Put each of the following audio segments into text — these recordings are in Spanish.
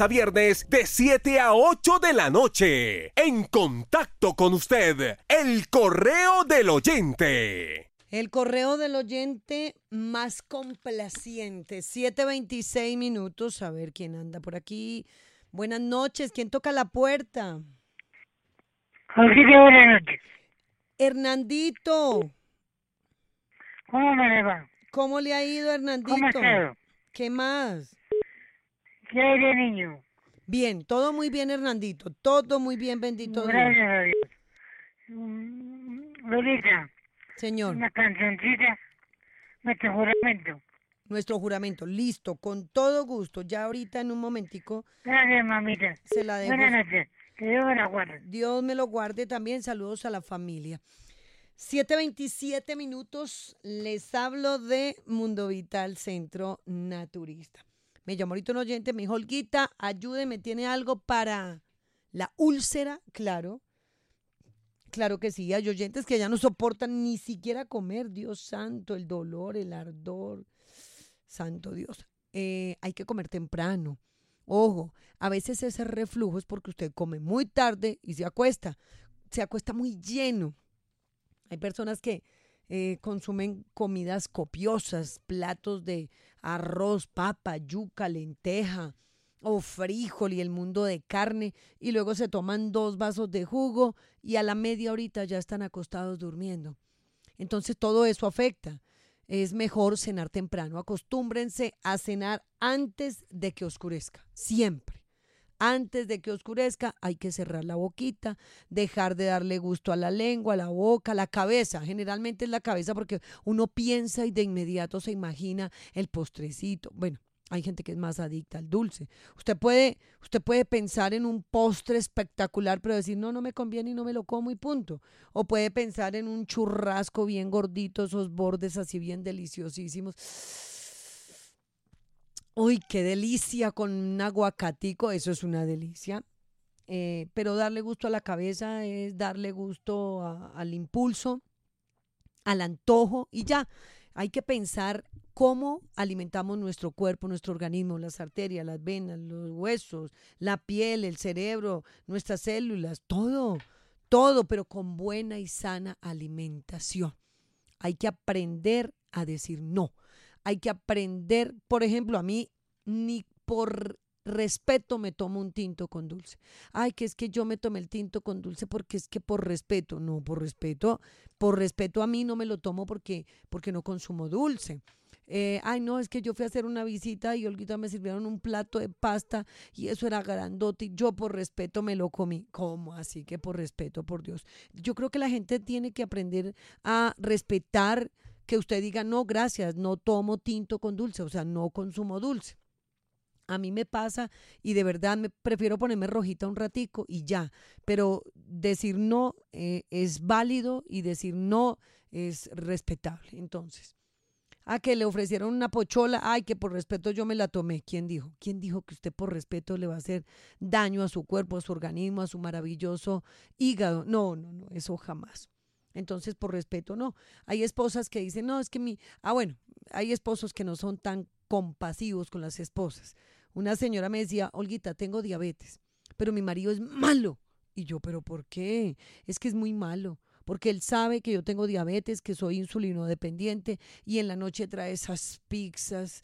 A viernes de 7 a 8 de la noche. En contacto con usted, el correo del oyente. El correo del oyente más complaciente. 7:26 minutos. A ver quién anda por aquí. Buenas noches. ¿Quién toca la puerta? Buenas noches. Hernandito. ¿Cómo me le va? ¿Cómo le ha ido, Hernandito? ¿Cómo está? ¿Qué más? ¿Qué hay de niño? Bien, todo muy bien, Hernandito. Todo muy bien, bendito Dios. Gracias a Dios. Lolita, Señor, una cancioncita, nuestro juramento. nuestro juramento, listo, con todo gusto. Ya ahorita en un momentico Gracias, mamita. se la dejo. Buenas noches. Que Dios me la guarde. Dios me lo guarde también. Saludos a la familia. 7:27 minutos. Les hablo de Mundo Vital Centro Naturista. Me llamó ahorita un oyente, me dijo, Olguita, ayúdeme, ¿tiene algo para la úlcera? Claro, claro que sí. Hay oyentes que ya no soportan ni siquiera comer. Dios santo, el dolor, el ardor. Santo Dios. Hay que comer temprano. Ojo, a veces ese reflujo es porque usted come muy tarde y se acuesta muy lleno. Hay personas que consumen comidas copiosas, platos de arroz, papa, yuca, lenteja o frijol y el mundo de carne, y luego se toman 2 vasos de jugo y a la media horita ya están acostados durmiendo. Entonces todo eso afecta. Es mejor cenar temprano. Acostúmbrense a cenar antes de que oscurezca, siempre. Antes de que oscurezca hay que cerrar la boquita, dejar de darle gusto a la lengua, a la boca, a la cabeza. Generalmente es la cabeza porque uno piensa y de inmediato se imagina el postrecito. Bueno, hay gente que es más adicta al dulce. Usted puede pensar en un postre espectacular, pero decir, no, no me conviene y no me lo como y punto. O puede pensar en un churrasco bien gordito, esos bordes así bien deliciosísimos. Uy, qué delicia con un aguacatico, eso es una delicia. Pero darle gusto a la cabeza es darle gusto al impulso, al antojo y ya. Hay que pensar cómo alimentamos nuestro cuerpo, nuestro organismo, las arterias, las venas, los huesos, la piel, el cerebro, nuestras células, todo, pero con buena y sana alimentación. Hay que aprender a decir no. Hay que aprender, por ejemplo, a mí ni por respeto me tomo un tinto con dulce. Ay, que es que yo me tomé el tinto con dulce porque es que por respeto, no, por respeto a mí no me lo tomo porque no consumo dulce. Ay, no, es que yo fui a hacer una visita y Olguita me sirvieron un plato de pasta y eso era grandote y yo por respeto me lo comí. ¿Cómo así que por respeto, por Dios? Yo creo que la gente tiene que aprender a respetar que usted diga, no, gracias, no tomo tinto con dulce, o sea, no consumo dulce. A mí me pasa y de verdad me prefiero ponerme rojita un ratico y ya, pero decir no es válido y decir no es respetable. Entonces, a que le ofrecieron una pochola, ay, que por respeto yo me la tomé. ¿Quién dijo? ¿Quién dijo que usted por respeto le va a hacer daño a su cuerpo, a su organismo, a su maravilloso hígado? No, no, no, eso jamás. Entonces, por respeto, no. Hay esposas que dicen, no, es que bueno, hay esposos que no son tan compasivos con las esposas. Una señora me decía, Olguita, tengo diabetes, pero mi marido es malo. Y yo, ¿pero por qué? Es que es muy malo. Porque él sabe que yo tengo diabetes, que soy insulinodependiente y en la noche trae esas pizzas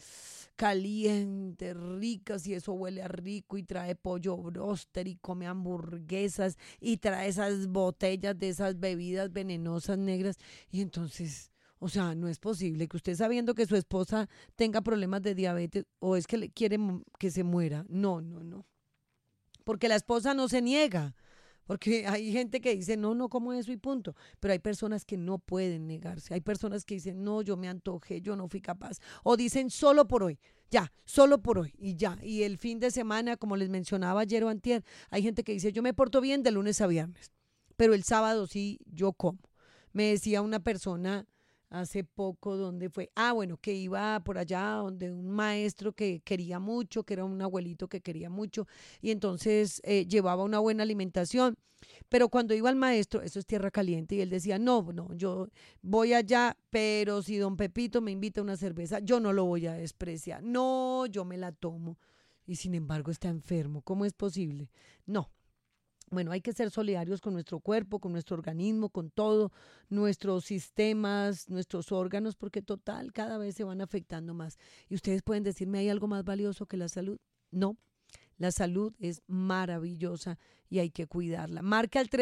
calientes, ricas y eso huele a rico y trae pollo bróster y come hamburguesas y trae esas botellas de esas bebidas venenosas negras y entonces, o sea, no es posible que usted sabiendo que su esposa tenga problemas de diabetes o es que le quiere que se muera. No, no, no. Porque la esposa no se niega. Porque hay gente que dice, no, no como eso y punto. Pero hay personas que no pueden negarse. Hay personas que dicen, no, yo me antojé, yo no fui capaz. O dicen, solo por hoy, ya, solo por hoy y ya. Y el fin de semana, como les mencionaba ayer o antier, hay gente que dice, yo me porto bien de lunes a viernes. Pero el sábado sí, yo como. Me decía una persona hace poco, ¿dónde fue? Bueno, que iba por allá donde un maestro que quería mucho, que era un abuelito que quería mucho, y entonces llevaba una buena alimentación, pero cuando iba al maestro, eso es tierra caliente, y él decía, no, no, yo voy allá, pero si don Pepito me invita a una cerveza, yo no lo voy a despreciar, no, yo me la tomo. y sin embargo está enfermo. ¿Cómo es posible? No. Bueno, hay que ser solidarios con nuestro cuerpo, con nuestro organismo, con todo, nuestros sistemas, nuestros órganos, porque total, cada vez se van afectando más. Y ustedes pueden decirme, ¿hay algo más valioso que la salud? No, la salud es maravillosa y hay que cuidarla. Marca el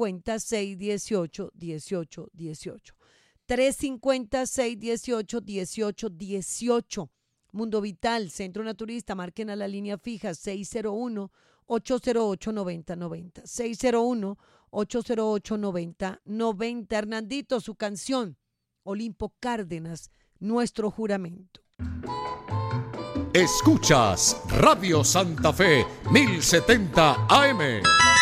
350-618-1818. 350-618-1818. Mundo Vital, Centro Naturista, marquen a la línea fija 601-808-9090. 601-808-9090. Hernandito, su canción, Olimpo Cárdenas, Nuestro Juramento. Escuchas Radio Santa Fe 1070 AM.